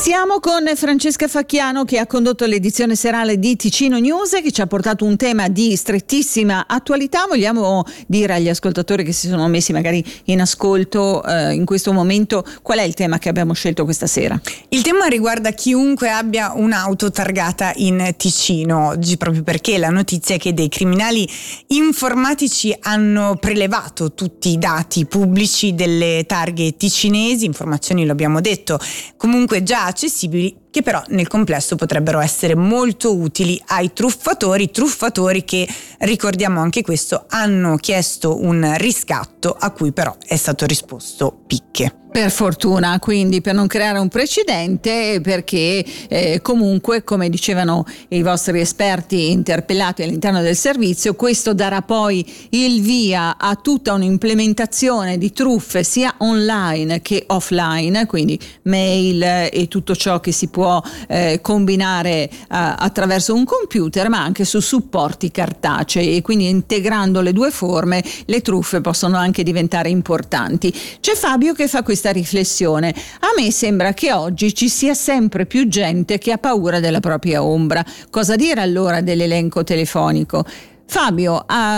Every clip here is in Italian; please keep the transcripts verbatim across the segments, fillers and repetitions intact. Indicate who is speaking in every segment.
Speaker 1: Siamo con Francesca Facchiano, che ha condotto l'edizione serale di Ticino News, che ci ha portato un tema di strettissima attualità. Vogliamo dire agli ascoltatori che si sono messi magari in ascolto eh, in questo momento qual è il tema che abbiamo scelto questa sera?
Speaker 2: Il tema riguarda chiunque abbia un'auto targata in Ticino oggi, proprio perché la notizia è che dei criminali informatici hanno prelevato tutti i dati pubblici delle targhe ticinesi, informazioni, lo abbiamo detto, comunque già accessibili, che però nel complesso potrebbero essere molto utili ai truffatori, truffatori che, ricordiamo anche questo, hanno chiesto un riscatto a cui però è stato risposto picche.
Speaker 1: Per fortuna, quindi, per non creare un precedente, perché eh, comunque, come dicevano i vostri esperti interpellati all'interno del servizio, questo darà poi il via a tutta un'implementazione di truffe sia online che offline, quindi mail e tutto ciò che si può eh, combinare eh, attraverso un computer, ma anche su supporti cartacei, e quindi integrando le due forme le truffe possono anche diventare importanti. C'è Fabio che fa questa riflessione: a me sembra che oggi ci sia sempre più gente che ha paura della propria ombra. Cosa dire allora dell'elenco telefonico? Fabio,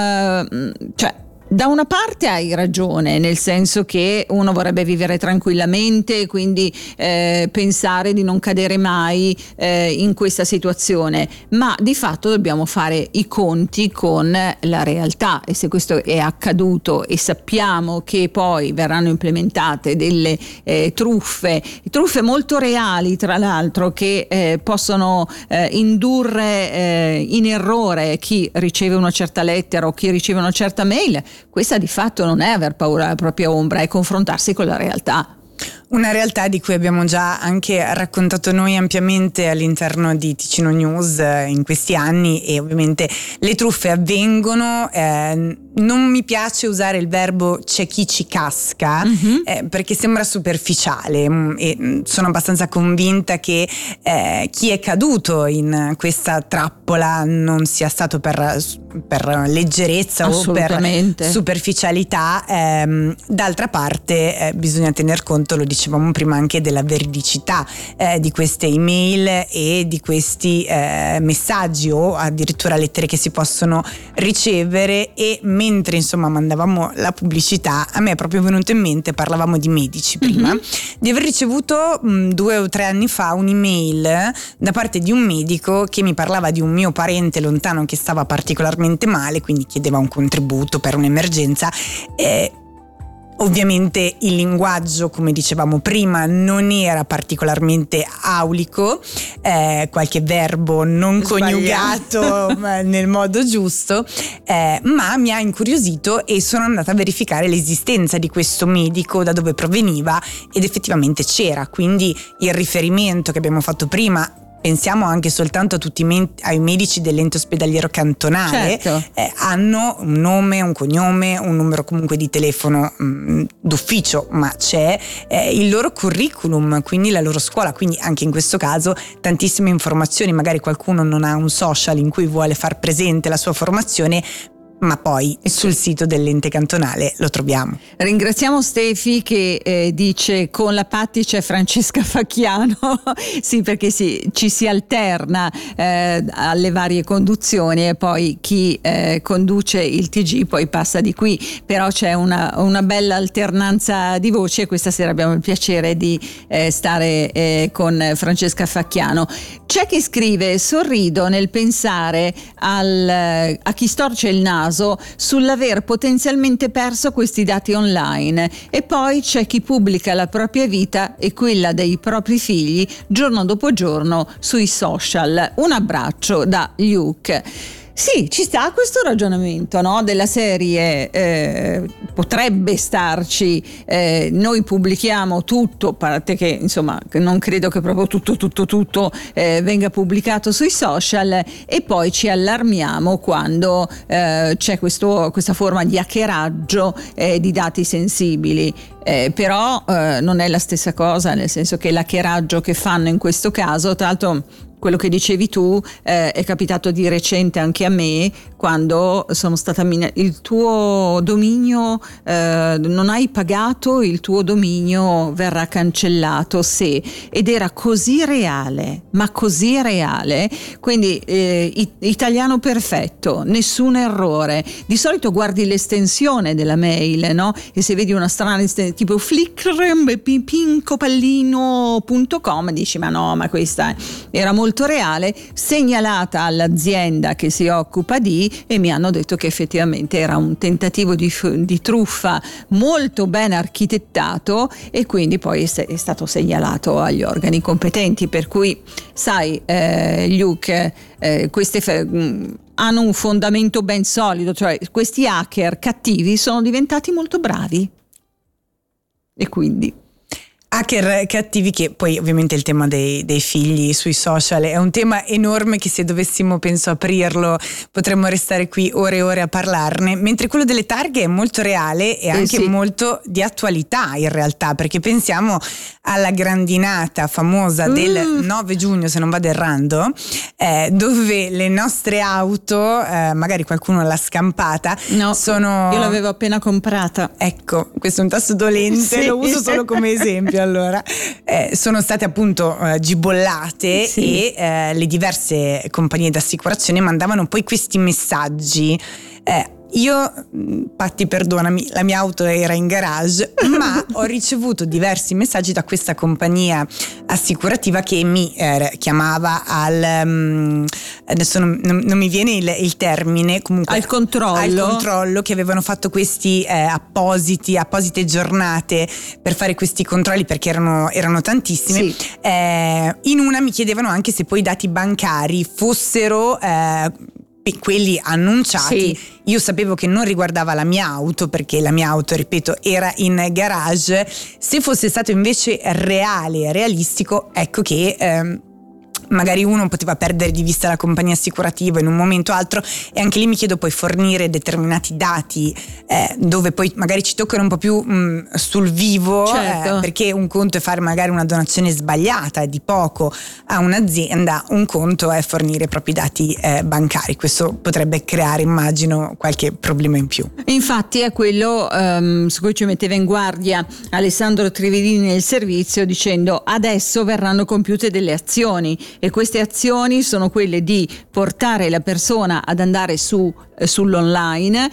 Speaker 1: uh, cioè da una parte hai ragione, nel senso che uno vorrebbe vivere tranquillamente e quindi eh, pensare di non cadere mai eh, in questa situazione, ma di fatto dobbiamo fare i conti con la realtà, e se questo è accaduto e sappiamo che poi verranno implementate delle eh, truffe, truffe molto reali tra l'altro, che eh, possono eh, indurre eh, in errore chi riceve una certa lettera o chi riceve una certa mail. Questa di fatto non è aver paura della propria ombra, è confrontarsi con la realtà.
Speaker 2: Una realtà di cui abbiamo già anche raccontato noi ampiamente all'interno di Ticino News in questi anni, e ovviamente le truffe avvengono. Eh, non mi piace usare il verbo c'è chi ci casca, mm-hmm. eh, perché sembra superficiale, e sono abbastanza convinta che eh, chi è caduto in questa trappola non sia stato per, per leggerezza o per superficialità. Eh, d'altra parte eh, bisogna tener conto, lo dicevamo prima, anche della veridicità eh, di queste email e di questi eh, messaggi o addirittura lettere che si possono ricevere. E mentre insomma mandavamo la pubblicità, a me è proprio venuto in mente, parlavamo di medici prima, mm-hmm. di aver ricevuto mh, due o tre anni fa un'email da parte di un medico che mi parlava di un mio parente lontano che stava particolarmente male, quindi chiedeva un contributo per un'emergenza. eh, Ovviamente il linguaggio, come dicevamo prima, non era particolarmente aulico, eh, qualche verbo non coniugato nel modo giusto, eh, ma mi ha incuriosito e sono andata a verificare l'esistenza di questo medico, da dove proveniva, ed effettivamente c'era. Quindi il riferimento che abbiamo fatto prima, pensiamo anche soltanto a tutti i men- ai medici dell'ente ospedaliero cantonale,
Speaker 1: certo.
Speaker 2: eh, hanno un nome, un cognome, un numero comunque di telefono mh, d'ufficio, ma c'è eh, il loro curriculum, quindi la loro scuola, quindi anche in questo caso tantissime informazioni. Magari qualcuno non ha un social in cui vuole far presente la sua formazione, ma poi sul sito dell'ente cantonale lo troviamo.
Speaker 1: Ringraziamo Stefi che eh, dice: con la Patti c'è Francesca Facchiano. Sì, perché si, ci si alterna eh, alle varie conduzioni, e poi chi eh, conduce il T G poi passa di qui, però c'è una, una bella alternanza di voci, e questa sera abbiamo il piacere di eh, stare eh, con Francesca Facchiano. C'è chi scrive: sorrido nel pensare al, a chi storce il naso sull'aver potenzialmente perso questi dati online, e poi c'è chi pubblica la propria vita e quella dei propri figli giorno dopo giorno sui social. Un abbraccio da Luke. Sì, ci sta questo ragionamento, no? Della serie eh, potrebbe starci, eh, noi pubblichiamo tutto, a parte che insomma non credo che proprio tutto tutto tutto eh, venga pubblicato sui social, e poi ci allarmiamo quando eh, c'è questo, questa forma di hackeraggio eh, di dati sensibili. Eh, però eh, non è la stessa cosa, nel senso che l'hackeraggio che fanno in questo caso, tra l'altro quello che dicevi tu eh, è capitato di recente anche a me, quando sono stata min- il tuo dominio eh, non hai pagato, il tuo dominio verrà cancellato se, ed era così reale, ma così reale, quindi eh, it- italiano perfetto, nessun errore. Di solito guardi l'estensione della mail, no? E se vedi una strana estensione tipo flickr-pincopallino punto com dici ma no, ma questa era molto reale, segnalata all'azienda che si occupa di, e mi hanno detto che effettivamente era un tentativo di, di truffa molto ben architettato, e quindi poi è stato segnalato agli organi competenti, per cui sai eh, Luke, eh, queste fe- hanno un fondamento ben solido, cioè questi hacker cattivi sono diventati molto bravi, e quindi
Speaker 2: hacker cattivi, che poi ovviamente il tema dei, dei figli sui social è un tema enorme che se dovessimo penso aprirlo potremmo restare qui ore e ore a parlarne, mentre quello delle targhe è molto reale e anche eh sì. molto di attualità in realtà, perché pensiamo alla grandinata famosa del mm. nove giugno, se non vado errando, eh, dove le nostre auto, eh, magari qualcuno l'ha scampata,
Speaker 1: no,
Speaker 2: sono...
Speaker 1: io l'avevo appena comprata.
Speaker 2: Ecco, questo è un tasto dolente, sì. lo uso solo come esempio. Allora, eh, sono state appunto eh, gibollate sì. e eh, le diverse compagnie d'assicurazione mandavano poi questi messaggi. Eh, io, Patti perdonami, la mia auto era in garage, ma ho ricevuto diversi messaggi da questa compagnia assicurativa che mi eh, chiamava al um, adesso non, non, non mi viene il, il termine, comunque
Speaker 1: al controllo
Speaker 2: al controllo che avevano fatto questi eh, appositi apposite giornate per fare questi controlli, perché erano, erano tantissime. Sì. Eh, in una mi chiedevano anche se poi i dati bancari fossero eh, quelli annunciati. Sì. Io sapevo che non riguardava la mia auto, perché la mia auto, ripeto, era in garage. Se fosse stato invece reale e realistico, ecco che ehm, magari uno poteva perdere di vista la compagnia assicurativa in un momento o altro, e anche lì mi chiedo poi fornire determinati dati eh, dove poi magari ci toccano un po' più mh, sul vivo, certo. eh, perché un conto è fare magari una donazione sbagliata di poco a un'azienda, un conto è fornire i propri dati eh, bancari. Questo potrebbe creare, immagino, qualche problema in più.
Speaker 1: Infatti è quello um, su cui ci metteva in guardia Alessandro Trividini nel servizio, dicendo adesso verranno compiute delle azioni, e queste azioni sono quelle di portare la persona ad andare su eh, sull'online,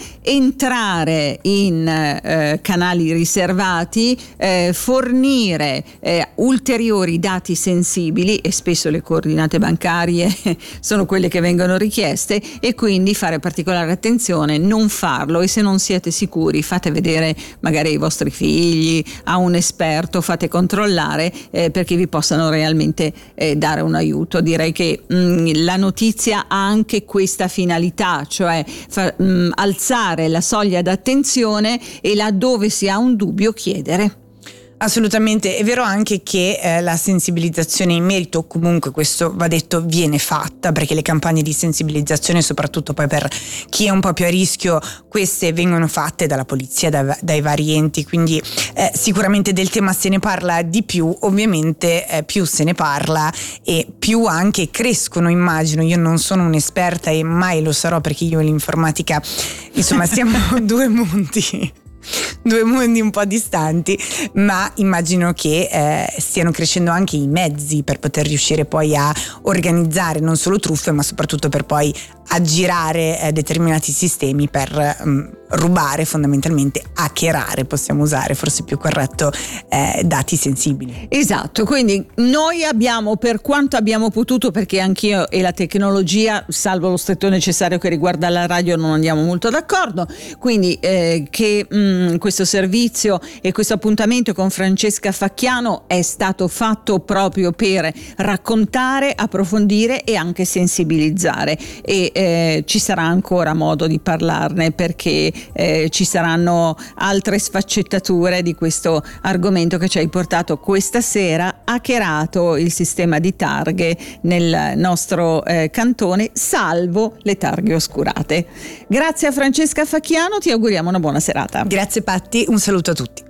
Speaker 1: entrare in eh, canali riservati, eh, fornire eh, ulteriori dati sensibili, e spesso le coordinate bancarie sono quelle che vengono richieste, e quindi fare particolare attenzione, non farlo, e se non siete sicuri fate vedere magari ai vostri figli, a un esperto, fate controllare eh, perché vi possano realmente eh, dare un aiuto. Direi che mh, la notizia ha anche questa finalità, cioè fa, mh, alzare la soglia d'attenzione e laddove si ha un dubbio chiedere.
Speaker 2: Assolutamente, è vero anche che eh, la sensibilizzazione in merito, comunque questo va detto, viene fatta, perché le campagne di sensibilizzazione, soprattutto poi per chi è un po' più a rischio, queste vengono fatte dalla polizia, da, dai vari enti, quindi eh, sicuramente del tema se ne parla di più, ovviamente eh, più se ne parla e più anche crescono, immagino. Io non sono un'esperta e mai lo sarò, perché io e l'informatica, insomma, siamo due monti. due mondi un po' distanti, ma immagino che eh, stiano crescendo anche i mezzi per poter riuscire poi a organizzare non solo truffe, ma soprattutto per poi aggirare eh, determinati sistemi per um, rubare, fondamentalmente hackerare, possiamo usare forse più corretto, eh, dati sensibili.
Speaker 1: Esatto, quindi noi abbiamo, per quanto abbiamo potuto, perché anch'io e la tecnologia, salvo lo stretto necessario che riguarda la radio, non andiamo molto d'accordo, quindi eh, che mh, questo servizio e questo appuntamento con Francesca Facchiano è stato fatto proprio per raccontare, approfondire e anche sensibilizzare, e eh, ci sarà ancora modo di parlarne, perché eh, ci saranno altre sfaccettature di questo argomento che ci hai portato questa sera. Hackerato il sistema di targhe nel nostro eh, cantone, salvo le targhe oscurate. Grazie a Francesca Facchiano, ti auguriamo una buona serata.
Speaker 2: Grazie Patti, un saluto a tutti.